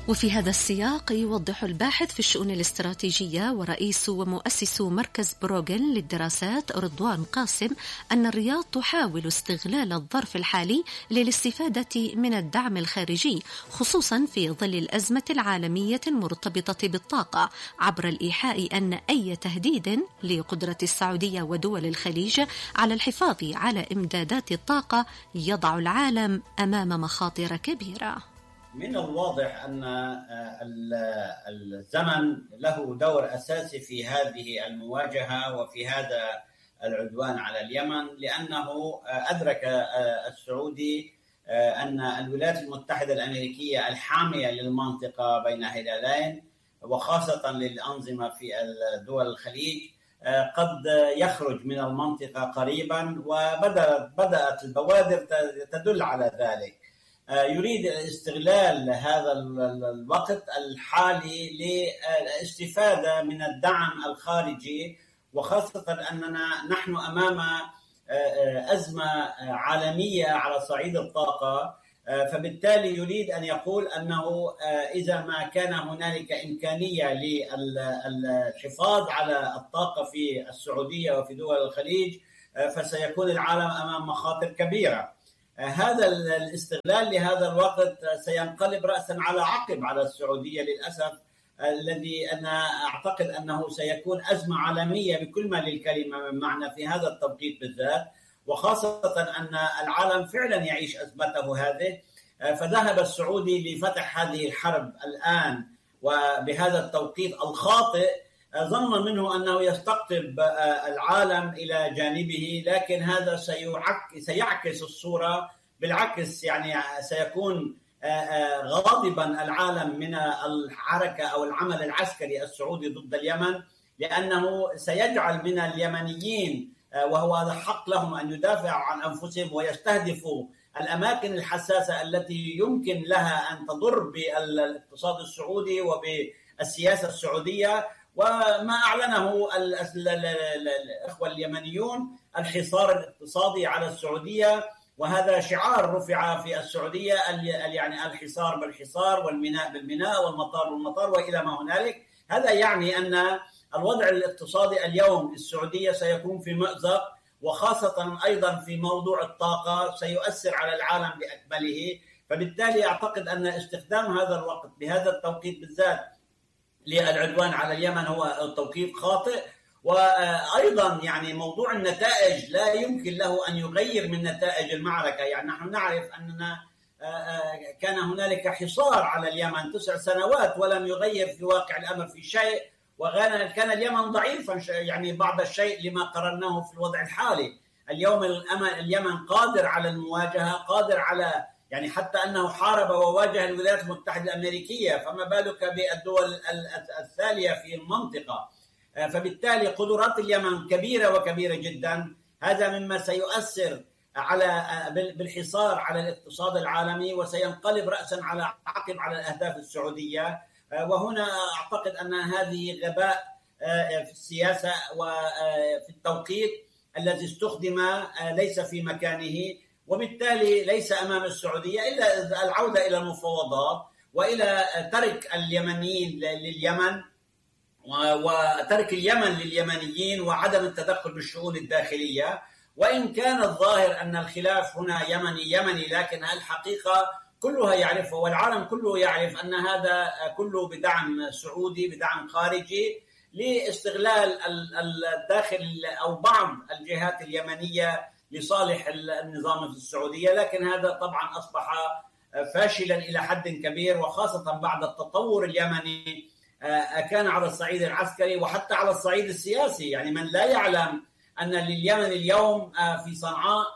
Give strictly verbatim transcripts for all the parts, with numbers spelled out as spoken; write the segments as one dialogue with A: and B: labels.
A: وفي هذا السياق يوضح الباحث في الشؤون الاستراتيجية ورئيس ومؤسس مركز بروغن للدراسات رضوان قاسم أن الرياض تحاول استغلال الظرف الحالي للاستفادة من الدعم الخارجي، خصوصا في ظل الأزمة العالمية المرتبطة بالطاقة، عبر الإيحاء أن أي تهديد لقدرة السعودية ودول الخليج على الحفاظ على إمدادات الطاقة يضع العالم أمام مخاطر كبيرة.
B: من الواضح أن الزمن له دور أساسي في هذه المواجهة وفي هذا العدوان على اليمن، لأنه أدرك السعودي أن الولايات المتحدة الأمريكية الحامية للمنطقة بين هلالين وخاصة للأنظمة في دول الخليج قد يخرج من المنطقة قريبا، وبدأت البوادر تدل على ذلك. يريد استغلال هذا الوقت الحالي للاستفادة من الدعم الخارجي، وخاصة أننا نحن أمام أزمة عالمية على صعيد الطاقة، فبالتالي يريد أن يقول أنه إذا ما كان هنالك إمكانية للحفاظ على الطاقة في السعودية وفي دول الخليج فسيكون العالم أمام مخاطر كبيرة. هذا الاستغلال لهذا الوقت سينقلب رأسا على عقب على السعودية للأسف، الذي أنا أعتقد أنه سيكون أزمة عالمية بكل ما للكلمة من معنى في هذا التوقيت بالذات، وخاصة أن العالم فعلا يعيش أزمته هذه. فذهب السعودي لفتح هذه الحرب الآن وبهذا التوقيت الخاطئ، ظن منه أنه يستقطب العالم إلى جانبه، لكن هذا سيعكس الصورة بالعكس، يعني سيكون غاضبا العالم من الحركة أو العمل العسكري السعودي ضد اليمن، لأنه سيجعل من اليمنيين، وهو هذا حق لهم أن يدافعوا عن أنفسهم ويستهدفوا الأماكن الحساسة التي يمكن لها أن تضر بالاقتصاد السعودي وبالسياسة السعودية. وما أعلنه الأخوة اليمنيون الحصار الاقتصادي على السعودية، وهذا شعار رفع في السعودية، يعني الحصار بالحصار والميناء بالميناء والمطار بالمطار وإلى ما هنالك. هذا يعني أن الوضع الاقتصادي اليوم للسعودية سيكون في مأزق، وخاصة أيضا في موضوع الطاقة سيؤثر على العالم بأكمله. فبالتالي أعتقد أن استخدام هذا الوقت بهذا التوقيت بالذات للعدوان على اليمن هو توقيت خاطئ. وأيضا يعني موضوع النتائج لا يمكن له أن يغير من نتائج المعركة. يعني نحن نعرف أننا كان هنالك حصار على اليمن تسع سنوات ولم يغير في واقع الأمر في شيء، وكان اليمن ضعيفا يعني بعض الشيء لما قررناه في الوضع الحالي. اليوم اليمن قادر على المواجهة، قادر على يعني حتى أنه حارب وواجه الولايات المتحدة الأمريكية، فما بالك بالدول الثانية في المنطقة. فبالتالي قدرات اليمن كبيرة وكبيرة جدا. هذا مما سيؤثر على بالحصار على الاقتصاد العالمي، وسينقلب رأسا على عقب على الأهداف السعودية. وهنا أعتقد أن هذه غباء في السياسة وفي التوقيت الذي استخدم ليس في مكانه، وبالتالي ليس أمام السعودية إلا العودة إلى المفاوضات وإلى ترك اليمنيين لليمن وترك اليمن لليمنيين وعدم التدخل بالشؤون الداخلية. وإن كان الظاهر أن الخلاف هنا يمني يمني، لكن الحقيقة كلها يعرفها والعالم كله يعرف أن هذا كله بدعم سعودي، بدعم خارجي، لاستغلال الداخل أو بعض الجهات اليمنية لصالح النظام في السعودية. لكن هذا طبعا أصبح فاشلا إلى حد كبير، وخاصة بعد التطور اليمني كان على الصعيد العسكري وحتى على الصعيد السياسي. يعني من لا يعلم أن لليمن اليوم في صنعاء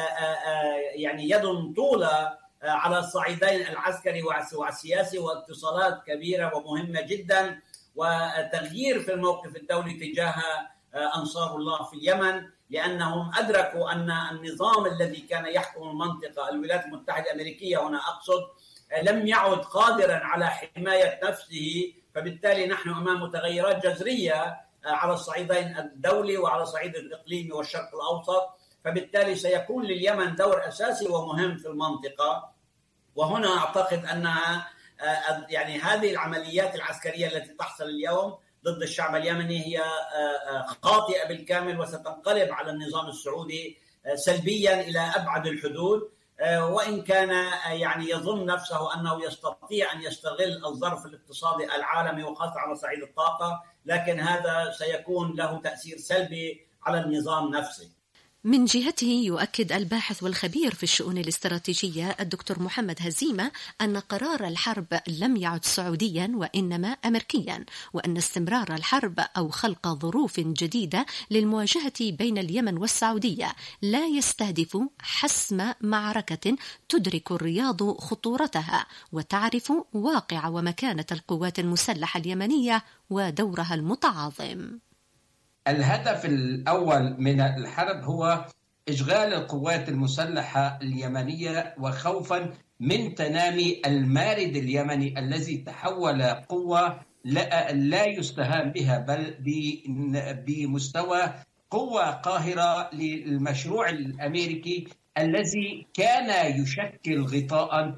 B: يعني يد طولة على الصعيدين العسكري والسياسي، واتصالات كبيرة ومهمة جدا، وتغيير في الموقف الدولي تجاه أنصار الله في اليمن، لأنهم أدركوا أن النظام الذي كان يحكم المنطقة الولايات المتحدة الأمريكية هنا أقصد لم يعد قادرا على حماية نفسه. فبالتالي نحن أمام متغيرات جذرية على الصعيدين الدولي وعلى الصعيد الإقليمي والشرق الأوسط. فبالتالي سيكون لليمن دور أساسي ومهم في المنطقة. وهنا أعتقد أنها يعني هذه العمليات العسكرية التي تحصل اليوم ضد الشعب اليمني هي خاطئة بالكامل، وستنقلب على النظام السعودي سلبيا إلى أبعد الحدود، وإن كان يعني يظن نفسه أنه يستطيع أن يستغل الظرف الاقتصادي العالمي وخاصة على صعيد الطاقة، لكن هذا سيكون له تأثير سلبي على النظام نفسه.
A: من جهته يؤكد الباحث والخبير في الشؤون الاستراتيجية الدكتور محمد هزيمة أن قرار الحرب لم يعد سعوديا وإنما أمريكيا، وأن استمرار الحرب أو خلق ظروف جديدة للمواجهة بين اليمن والسعودية لا يستهدف حسم معركة تدرك الرياض خطورتها وتعرف واقع ومكانة القوات المسلحة اليمنية ودورها المتعاظم.
C: الهدف الأول من الحرب هو إشغال القوات المسلحة اليمنية، وخوفا من تنامي المارد اليمني الذي تحول قوة لا يستهان بها، بل بمستوى قوة قاهرة للمشروع الأمريكي الذي كان يشكل غطاء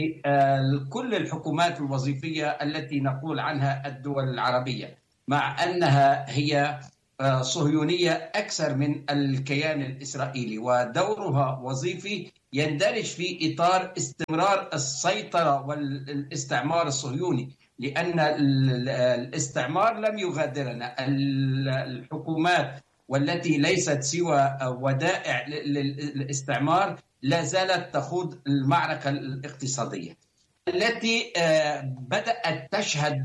C: لكل الحكومات الوظيفية التي نقول عنها الدول العربية، مع أنها هي صهيونية أكثر من الكيان الإسرائيلي، ودورها وظيفي يندرج في إطار استمرار السيطرة والاستعمار الصهيوني، لأن الاستعمار لم يغادرنا. الحكومات والتي ليست سوى ودائع للاستعمار لا زالت تخوض المعركة الاقتصادية التي بدأت تشهد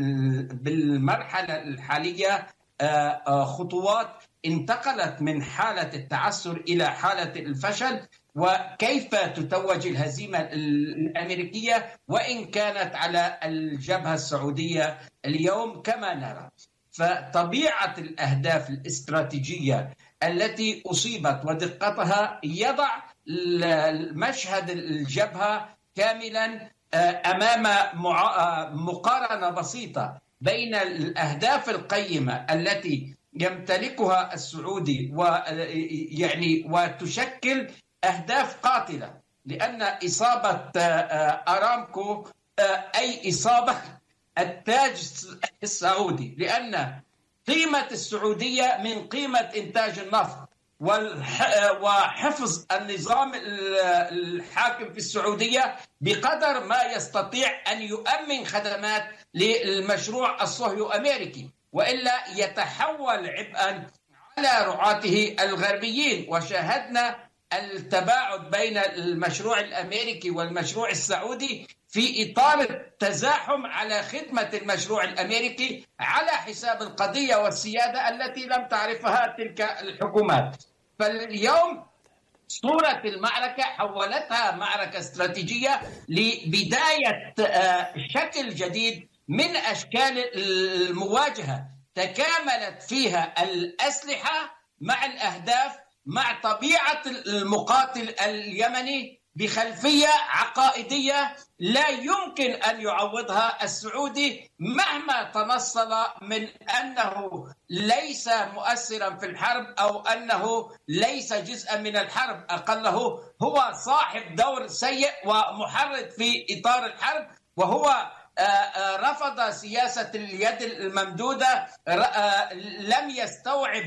C: بالمرحلة الحالية خطوات انتقلت من حالة التعثر إلى حالة الفشل، وكيف تتوج الهزيمة الأمريكية وإن كانت على الجبهة السعودية اليوم كما نرى. فطبيعة الأهداف الاستراتيجية التي أصيبت ودقتها يضع مشهد الجبهة كاملا أمام مقارنة بسيطة بين الأهداف القيمة التي يمتلكها السعودي ويعني وتشكل أهداف قاتلة، لأن إصابة أرامكو أي إصابة التاج السعودي، لأن قيمة السعودية من قيمة إنتاج النفط وحفظ النظام الحاكم في السعودية بقدر ما يستطيع أن يؤمن خدمات للمشروع الصهيو أمريكي، وإلا يتحول عبئا على رعاته الغربيين. وشاهدنا التباعد بين المشروع الأمريكي والمشروع السعودي في إطار التزاحم على خدمة المشروع الأمريكي على حساب القضية والسيادة التي لم تعرفها تلك الحكومات. فاليوم صورة المعركة حولتها معركة استراتيجية لبداية شكل جديد من أشكال المواجهة تكاملت فيها الأسلحة مع الأهداف مع طبيعة المقاتل اليمني بخلفية عقائدية لا يمكن أن يعوضها السعودي مهما تنصل من أنه ليس مؤثرا في الحرب أو أنه ليس جزءا من الحرب، أقله هو صاحب دور سيء ومحرض في إطار الحرب، وهو رفض سياسة اليد الممدودة، لم يستوعب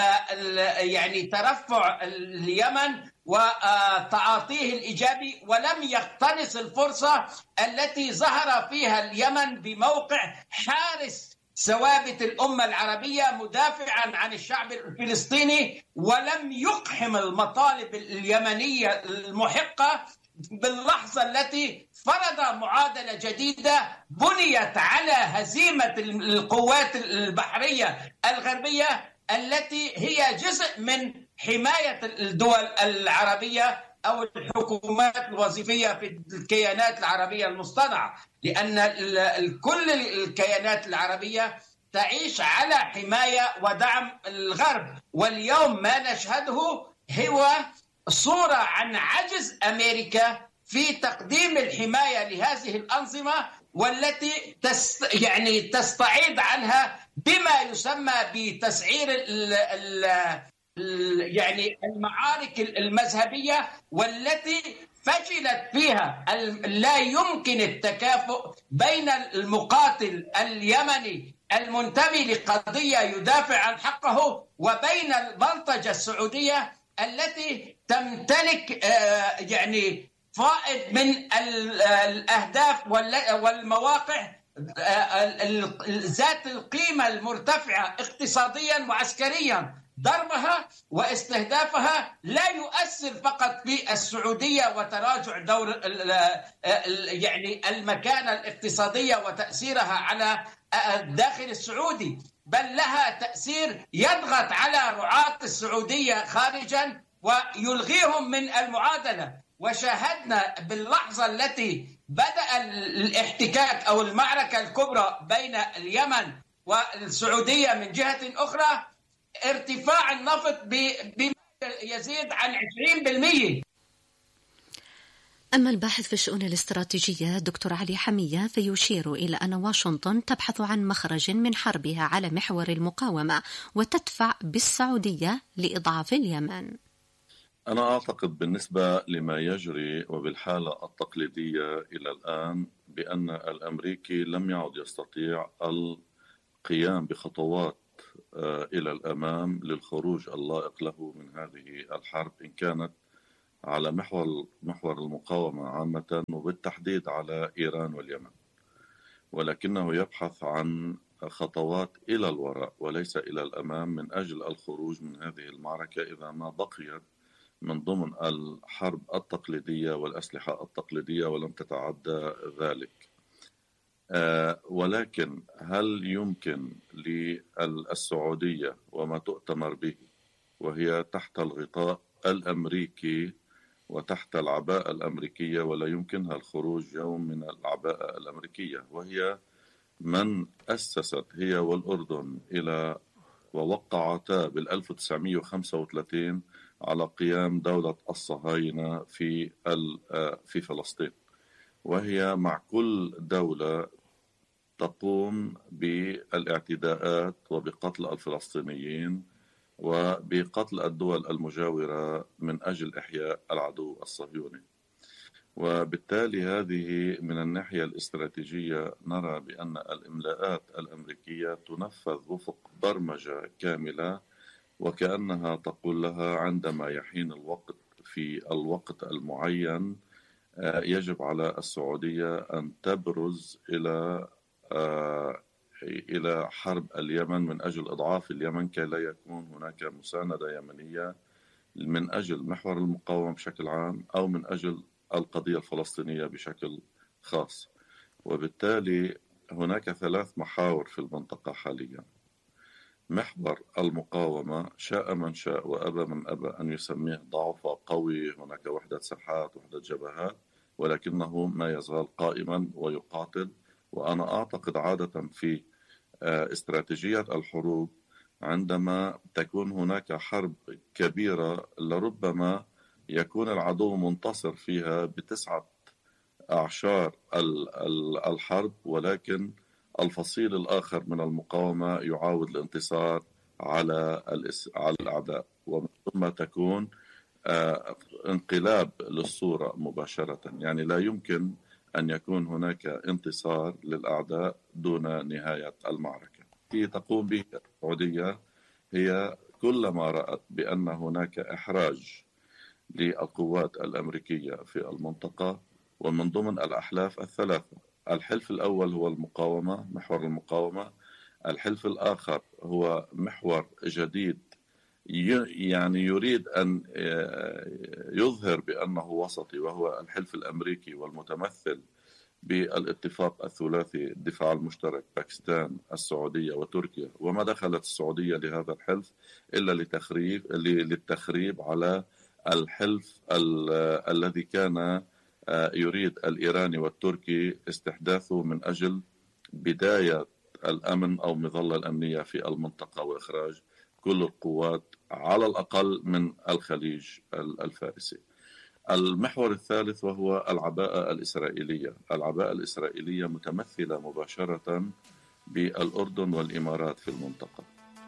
C: يعني ترفع اليمن وتعاطيه الإيجابي، ولم يقتنص الفرصة التي ظهر فيها اليمن بموقع حارس ثوابت الأمة العربية مدافعا عن الشعب الفلسطيني، ولم يقحم المطالب اليمنية المحقة باللحظة التي فرض معادلة جديدة بنيت على هزيمة القوات البحرية الغربية التي هي جزء من حماية الدول العربية أو الحكومات الوظيفية في الكيانات العربية المصطنعة، لأن كل الكيانات العربية تعيش على حماية ودعم الغرب. واليوم ما نشهده هو صورة عن عجز أمريكا في تقديم الحماية لهذه الأنظمة، والتي تست يعني تستعيد عنها بما يسمى بتسعير ال ال يعني المعارك المذهبية، والتي فشلت فيها. لا يمكن التكافؤ بين المقاتل اليمني المنتمي لقضية يدافع عن حقه وبين البلطجة السعودية التي تمتلك يعني فائض من الأهداف والمواقع ذات القيمة المرتفعة اقتصاديا وعسكريا. ضربها واستهدافها لا يؤثر فقط في السعودية وتراجع دور يعني المكانة الاقتصادية وتأثيرها على الداخل السعودي، بل لها تأثير يضغط على رعاة السعودية خارجا ويلغيهم من المعادلة. وشاهدنا باللحظة التي بدأ الاحتكاك أو المعركة الكبرى بين اليمن والسعودية من جهة أخرى ارتفاع النفط بما يزيد عن عشرين بالمئة.
A: أما الباحث في الشؤون الاستراتيجية دكتور علي حمية فيشير إلى أن واشنطن تبحث عن مخرج من حربها على محور المقاومة وتدفع بالسعودية لإضعاف اليمن.
D: أنا أعتقد بالنسبة لما يجري وبالحالة التقليدية إلى الآن بأن الأمريكي لم يعد يستطيع القيام بخطوات إلى الأمام للخروج اللائق له من هذه الحرب، إن كانت على محور محور المقاومة عامة وبالتحديد على إيران واليمن، ولكنه يبحث عن خطوات إلى الوراء وليس إلى الأمام من أجل الخروج من هذه المعركة إذا ما بقيت من ضمن الحرب التقليدية والأسلحة التقليدية ولم تتعدى ذلك. أه ولكن هل يمكن للسعودية وما تؤتمر به وهي تحت الغطاء الأمريكي وتحت العباءة الأمريكية، ولا يمكنها الخروج يوم من العباءة الأمريكية، وهي من أسست هي والأردن إلى ووقعتا بالألف وتسعمائة وخمسة وثلاثين على قيام دولة الصهاينة في في فلسطين، وهي مع كل دولة تقوم بالاعتداءات وبقتل الفلسطينيين وبقتل الدول المجاورة من أجل إحياء العدو الصهيوني. وبالتالي هذه من الناحية الاستراتيجية نرى بأن الإملاءات الأمريكية تنفذ وفق برمجة كاملة، وكأنها تقول لها عندما يحين الوقت في الوقت المعين يجب على السعودية أن تبرز إلى إلى حرب اليمن من أجل إضعاف اليمن كي لا يكون هناك مساندة يمنية من أجل محور المقاومة بشكل عام أو من أجل القضية الفلسطينية بشكل خاص. وبالتالي هناك ثلاث محاور في المنطقة حاليا. محور المقاومة شاء من شاء وأبى من أبى أن يسميه ضعف قوي، هناك وحدة ساحات وحدة جبهات، ولكنه ما يزال قائما ويقاتل. وأنا أعتقد عادة في استراتيجية الحروب عندما تكون هناك حرب كبيرة لربما يكون العدو منتصر فيها بتسعة أعشار الحرب، ولكن الفصيل الآخر من المقاومة يعاود الانتصار على على الأعداء، ومن ثم تكون انقلاب للصورة مباشرة. يعني لا يمكن أن يكون هناك انتصار للأعداء دون نهاية المعركة. التي تقوم به السعودية هي كلما رأت بأن هناك إحراج للقوات الأمريكية في المنطقة، ومن ضمن الأحلاف الثلاثة. الحلف الأول هو المقاومة، محور المقاومة. الحلف الآخر هو محور جديد يعني يريد أن يظهر بأنه وسطي، وهو الحلف الأمريكي والمتمثل بالاتفاق الثلاثي الدفاع المشترك باكستان السعودية وتركيا. وما دخلت السعودية لهذا الحلف إلا لتخريب للتخريب على الحلف الذي كان يريد الإيراني والتركي استحداثه من أجل بداية الأمن أو مظلة الأمنية في المنطقة وإخراج كل القوات على الأقل من الخليج الفارسي. المحور الثالث وهو العباءة الإسرائيلية. العباءة الإسرائيلية متمثلة مباشرة بالأردن والإمارات في المنطقة.